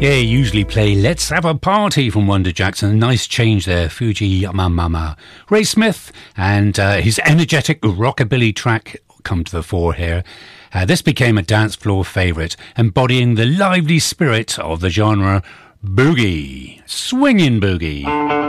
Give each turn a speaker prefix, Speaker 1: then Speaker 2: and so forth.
Speaker 1: Yeah, usually play Let's Have a Party from Wonder Jackson. Nice change there, Fuji Mama. Ray Smith and his energetic rockabilly track come to the fore here. This became a dance floor favourite, embodying the lively spirit of the genre boogie, swinging boogie.